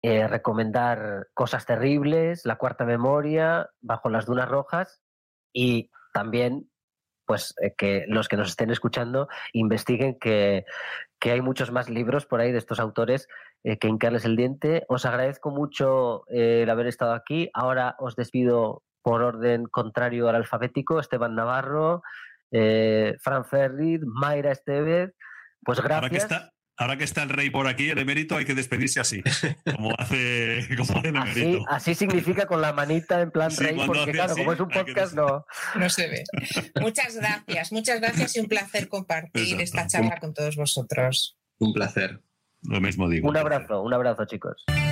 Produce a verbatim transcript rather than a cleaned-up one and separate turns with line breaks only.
eh, recomendar Cosas Terribles, La Cuarta Memoria, Bajo las Dunas Rojas, y también pues eh, que los que nos estén escuchando investiguen que, que hay muchos más libros por ahí de estos autores eh, que hincarles el diente. Os agradezco mucho eh, el haber estado aquí. Ahora os despido por orden contrario al alfabético. Esteban Navarro, eh, Fran Ferrid, Mayra Estevez, pues gracias.
Ahora que está, ahora que está el rey por aquí, el emérito, hay que despedirse así, como hace, como hace el emérito.
Así, así significa con la manita en plan
Sí,
rey, porque claro,
así,
como es un podcast, no...
No se ve. Muchas gracias, muchas gracias y un placer compartir Exacto. esta charla con todos vosotros.
Un placer.
Lo mismo digo.
Un abrazo, un abrazo, chicos.